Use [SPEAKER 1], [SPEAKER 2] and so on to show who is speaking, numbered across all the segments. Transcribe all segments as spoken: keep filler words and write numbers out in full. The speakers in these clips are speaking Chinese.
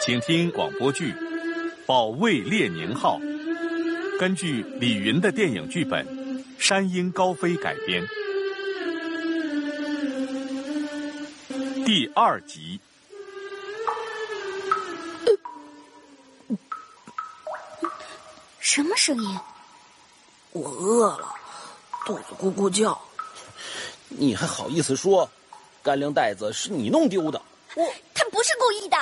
[SPEAKER 1] 请听广播剧《保卫列宁号》，根据李云的电影剧本《山鹰高飞》改编。第二集。
[SPEAKER 2] 什么声音？
[SPEAKER 3] 我饿了，肚子咕咕叫。
[SPEAKER 4] 你还好意思说？干粮袋子是你弄丢的。
[SPEAKER 2] 我他不是故意的。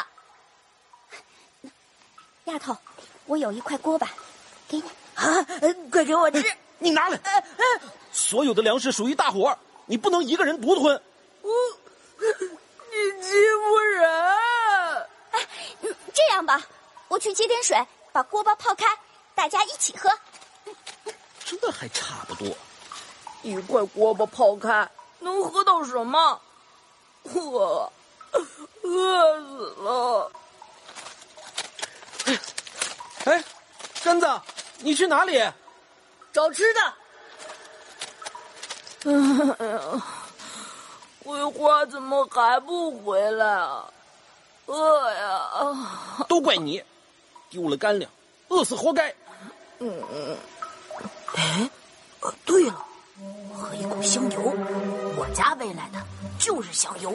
[SPEAKER 2] 丫头，我有一块锅巴，给你
[SPEAKER 3] 啊！快给我吃！
[SPEAKER 4] 你拿来！
[SPEAKER 3] 啊啊、
[SPEAKER 4] 所有的粮食属于大伙儿，你不能一个人独吞。
[SPEAKER 3] 我，你欺负人！
[SPEAKER 2] 哎，这样吧，我去接点水，把锅巴泡开，大家一起喝。
[SPEAKER 4] 这还差不多。
[SPEAKER 3] 一块锅巴泡开，能喝到什么？饿，饿死了。
[SPEAKER 4] 哎，根子，你去哪里？
[SPEAKER 3] 找吃的。哎呀，桂花怎么还不回来啊？饿呀！
[SPEAKER 4] 都怪你，丢了干粮，饿死活该。
[SPEAKER 3] 嗯嗯。哎，呃，对了，喝一口香油，我家喂来的就是香油。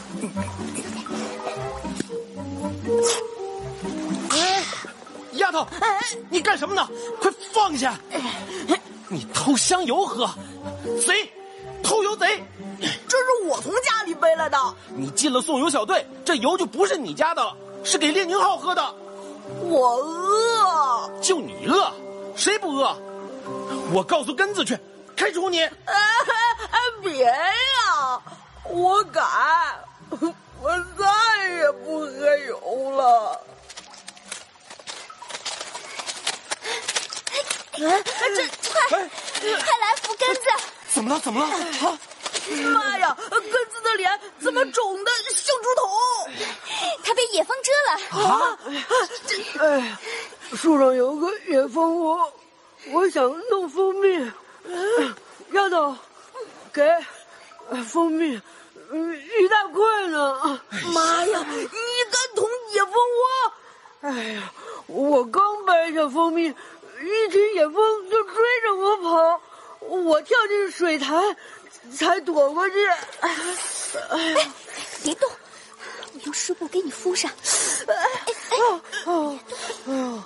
[SPEAKER 4] 哎，丫头，你干什么呢？快放下！你偷香油喝，贼，偷油贼！
[SPEAKER 3] 这是我从家里背来的。
[SPEAKER 4] 你进了送油小队，这油就不是你家的了，是给列宁号喝的。
[SPEAKER 3] 我饿，
[SPEAKER 4] 就你饿，谁不饿？我告诉根子去，开除你！
[SPEAKER 3] 哎哎，别呀！我改，我再也不喝油了。
[SPEAKER 2] 哎，这快，
[SPEAKER 4] 哎、
[SPEAKER 2] 快来扶根子！
[SPEAKER 4] 怎么了？怎么了？啊！
[SPEAKER 3] 妈呀，根子的脸怎么肿的像猪头？
[SPEAKER 2] 他被野蜂蛰了。
[SPEAKER 3] 啊！哎呀，树上有个野蜂窝，我想弄蜂蜜。丫头，给蜂蜜，一大块呢。妈呀，一大桶野蜂窝！哎呀，我刚掰下蜂蜜，一群野蜂就追着我跑，我跳进水潭才躲过去。哎
[SPEAKER 2] 呀，别动，我用湿布给你敷上。哎哎
[SPEAKER 3] 哦哦！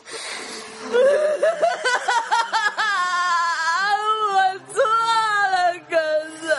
[SPEAKER 3] 我错了，根子，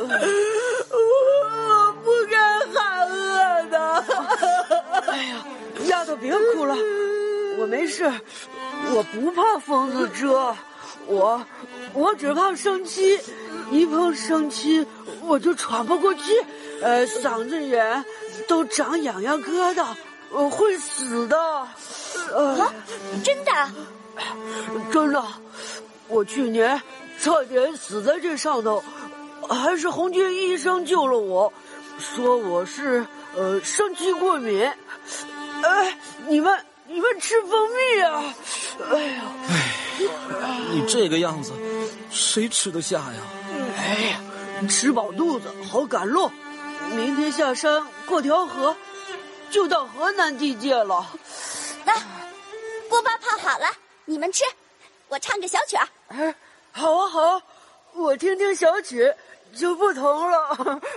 [SPEAKER 3] 我不该喊饿的。哎呀，丫头别哭了，我没事，我不怕蜂子蛰，我我只怕生气，一碰生气我就喘不过气，呃，嗓子眼都长痒痒疙瘩，我会死的。
[SPEAKER 2] 呃、啊，真的？
[SPEAKER 3] 真的，我去年差点死在这上头，还是红军医生救了我，说我是呃生气过敏。哎，你们你们吃蜂蜜啊！哎呀，
[SPEAKER 4] 哎，你这个样子，谁吃得下呀？
[SPEAKER 3] 哎呀，吃饱肚子好赶路，明天下山过条河，就到河南地界了。
[SPEAKER 2] 来，锅巴泡好了，你们吃，我唱个小曲儿。
[SPEAKER 3] 哎，好啊好啊，我听听小曲就不同了。